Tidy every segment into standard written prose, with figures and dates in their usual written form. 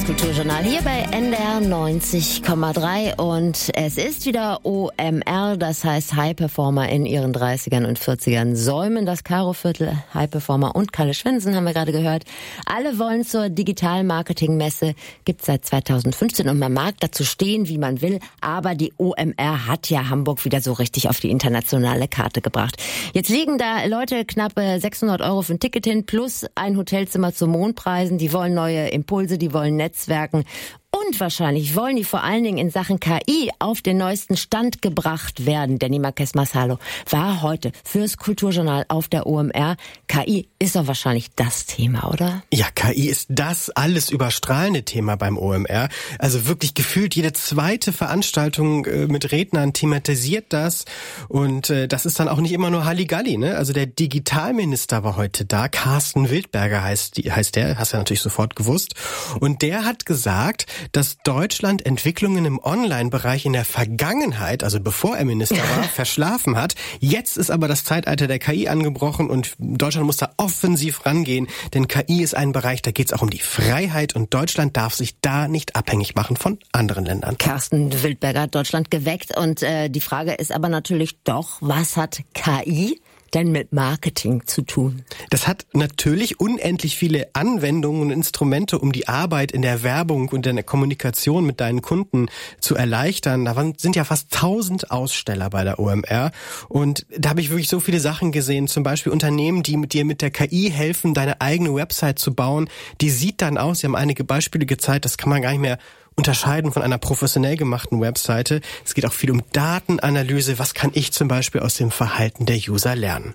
Kulturjournal hier bei NDR 90,3 und es ist wieder OMR, das heißt High Performer in ihren 30ern und 40ern säumen das Karo-Viertel. High Performer und Kalle Schwensen haben wir gerade gehört. Alle wollen zur Digital-Marketing-Messe, gibt's seit 2015 und man mag dazu stehen, wie man will, aber die OMR hat ja Hamburg wieder so richtig auf die internationale Karte gebracht. Jetzt liegen da Leute knapp 600 € für ein Ticket hin, plus ein Hotelzimmer zu Mondpreisen, die wollen neue Impulse, die wollen Netzwerken und wahrscheinlich wollen die vor allen Dingen in Sachen KI auf den neuesten Stand gebracht werden. Danny Marquez Massalo war heute fürs Kulturjournal auf der OMR. KI ist doch wahrscheinlich das Thema, oder? Ja, KI ist das alles überstrahlende Thema beim OMR. Also wirklich gefühlt jede zweite Veranstaltung mit Rednern thematisiert das. Und das ist dann auch nicht immer nur Halligalli, ne? Also der Digitalminister war heute da. Carsten Wildberger heißt der, hast du ja natürlich sofort gewusst. Und der hat gesagt, dass Deutschland Entwicklungen im Online-Bereich in der Vergangenheit, also bevor er Minister war, verschlafen hat. Jetzt ist aber das Zeitalter der KI angebrochen und Deutschland muss da offensiv rangehen, denn KI ist ein Bereich, da geht es auch um die Freiheit und Deutschland darf sich da nicht abhängig machen von anderen Ländern. Carsten Wildberger hat Deutschland geweckt und die Frage ist aber natürlich doch, was hat KI denn mit Marketing zu tun? Das hat natürlich unendlich viele Anwendungen und Instrumente, um die Arbeit in der Werbung und in der Kommunikation mit deinen Kunden zu erleichtern. Da sind ja fast 1000 Aussteller bei der OMR und da habe ich wirklich so viele Sachen gesehen, zum Beispiel Unternehmen, die dir mit der KI helfen, deine eigene Website zu bauen. Die sieht dann aus, sie haben einige Beispiele gezeigt, das kann man gar nicht mehr unterscheiden von einer professionell gemachten Webseite. Es geht auch viel um Datenanalyse. Was kann ich zum Beispiel aus dem Verhalten der User lernen?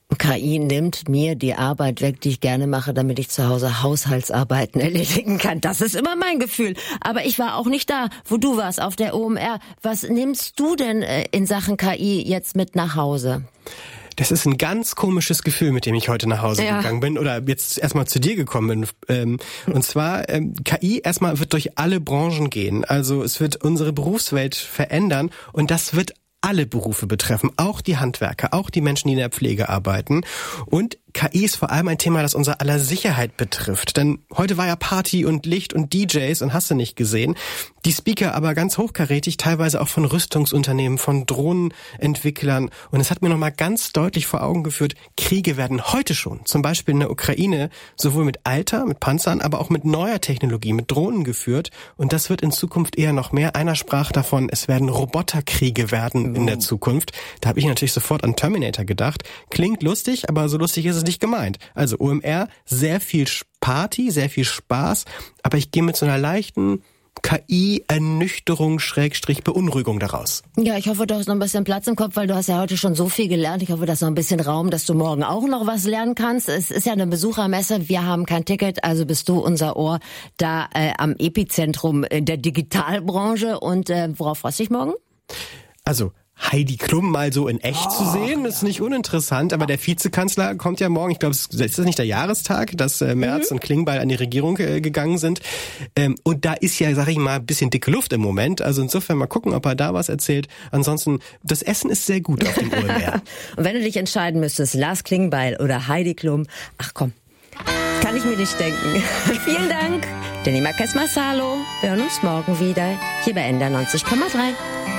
KI nimmt mir die Arbeit weg, die ich gerne mache, damit ich zu Hause Haushaltsarbeiten erledigen kann. Das ist immer mein Gefühl. Aber ich war auch nicht da, wo du warst, auf der OMR. Was nimmst du denn in Sachen KI jetzt mit nach Hause? Das ist ein ganz komisches Gefühl, mit dem ich heute nach Hause gegangen bin oder jetzt erstmal zu dir gekommen bin. Und zwar, KI erstmal wird durch alle Branchen gehen. Also es wird unsere Berufswelt verändern und das wird alle Berufe betreffen, auch die Handwerker, auch die Menschen, die in der Pflege arbeiten. Und KI ist vor allem ein Thema, das unser aller Sicherheit betrifft. Denn heute war ja Party und Licht und DJs und hast du nicht gesehen. Die Speaker aber ganz hochkarätig, teilweise auch von Rüstungsunternehmen, von Drohnenentwicklern. Und es hat mir nochmal ganz deutlich vor Augen geführt, Kriege werden heute schon, zum Beispiel in der Ukraine, sowohl mit alter, mit Panzern, aber auch mit neuer Technologie, mit Drohnen geführt. Und das wird in Zukunft eher noch mehr. Einer sprach davon, es werden Roboterkriege werden in der Zukunft. Da habe ich natürlich sofort an Terminator gedacht. Klingt lustig, aber so lustig ist es nicht gemeint. Also OMR, sehr viel Party, sehr viel Spaß, aber ich gehe mit so einer leichten KI-Ernüchterung, Beunruhigung daraus. Ja, ich hoffe, du hast noch ein bisschen Platz im Kopf, weil du hast ja heute schon so viel gelernt. Ich hoffe, da ist noch ein bisschen Raum, dass du morgen auch noch was lernen kannst. Es ist ja eine Besuchermesse, wir haben kein Ticket, also bist du unser Ohr da am Epizentrum der Digitalbranche. Und worauf freust du dich morgen? Also Heidi Klum mal so in echt zu sehen, ist nicht uninteressant, aber der Vizekanzler kommt ja morgen, ich glaube, es ist nicht der Jahrestag, dass Merz und Klingbeil an die Regierung gegangen sind. Und da ist ja, sag ich mal, ein bisschen dicke Luft im Moment. Also insofern mal gucken, ob er da was erzählt. Ansonsten, das Essen ist sehr gut auf dem OMR. Und wenn du dich entscheiden müsstest, Lars Klingbeil oder Heidi Klum, ach komm, kann ich mir nicht denken. Vielen Dank, Danny Marquez Massalo. Wir hören uns morgen wieder hier bei NDR 90,3.